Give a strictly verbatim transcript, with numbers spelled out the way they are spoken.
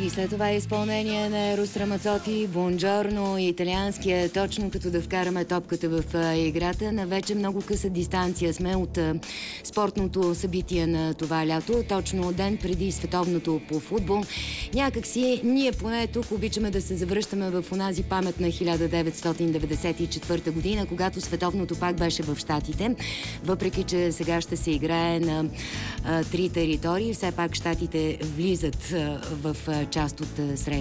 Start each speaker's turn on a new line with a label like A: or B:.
A: И след това е изпълнение на Ерос Рамацоти, Бонджорно, италианския, точно като да вкараме топката в играта. На вече много къса дистанция сме от спортното събитие на това лято, точно ден преди световното по футбол. Някак си ние поне тук обичаме да се завръщаме в онази памет на хиляда деветстотин деветдесет и четвърта година, когато световното пак беше в Щатите. Въпреки че сега ще се играе на а, три територии, все пак Щатите влизат а, в а, част от срещата.